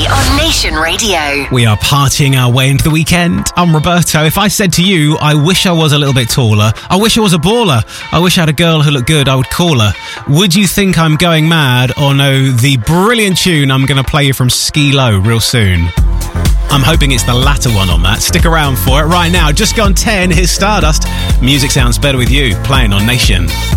Party on Nation Radio. We are partying our way into the weekend. I'm Roberto. If I said to you, I wish I was a little bit taller, I wish I was a baller, I wish I had a girl who looked good, I would call her, would you think I'm going mad or know the brilliant tune I'm going to play you from Skee-Lo real soon? I'm hoping it's the latter one on that. Stick around for it right now. Just gone 10, here's Stardust. Music sounds better with you, playing on Nation.